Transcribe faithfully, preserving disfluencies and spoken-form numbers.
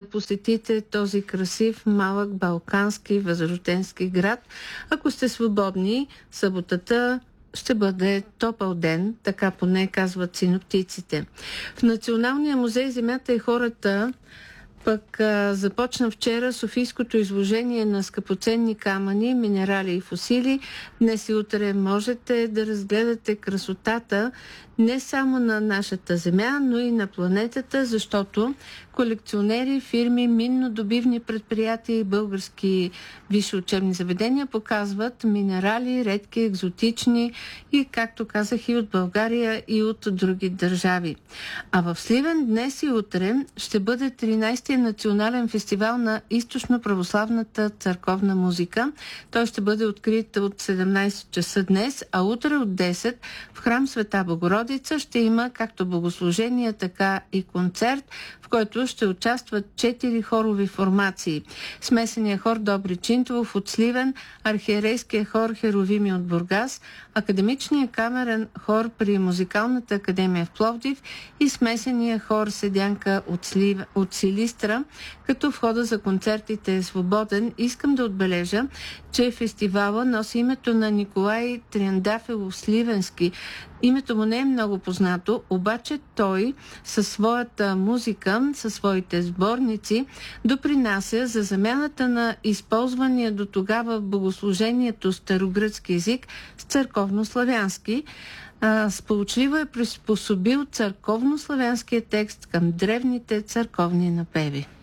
посетите този красив, малък, балкански, възрожденски град. Ако сте свободни, съботата ще бъде топъл ден, така поне казват синоптиците. В Националния музей Земята и хората пък а, започна вчера Софийското изложение на скъпоценни камъни, минерали и фосили. Днес и утре можете да разгледате красотата не само на нашата Земя, но и на планетата, защото колекционери, фирми, минно-добивни предприятия и български висши учебни заведения показват минерали, редки, екзотични и, както казах, и от България, и от други държави. А в Сливен днес и утре ще бъде тринайсети национален фестивал на източно-православната църковна музика. Той ще бъде открит от седемнайсет часа днес, а утре от десет в храм Света Богородица ще има както богослужение, така и концерт, в който ще участват четири хорови формации. Смесения хор Добри Чинтов от Сливен, архиерейския хор Херовими от Бургас, академичния камерен хор при Музикалната академия в Пловдив и смесения хор Седянка от, Слив... от Силистра, като входа за концертите е свободен. Искам да отбележа, че фестивала носи името на Николай Триандафилов Сливенски. Името му не е много познато, обаче той със своята музика, със своите сборници допринася за замяната на използвания до тогава в богослужението старогръцки език с църковнославянски. Сполучливо е приспособил църковнославянския текст към древните църковни напеви.